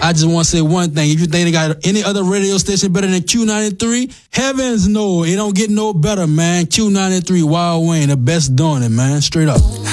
I just want to say one thing. If you think they got any other radio station better than Q93, heavens no, it don't get no better, man. Q93, Wild Wayne, the best doing it, man. Straight up.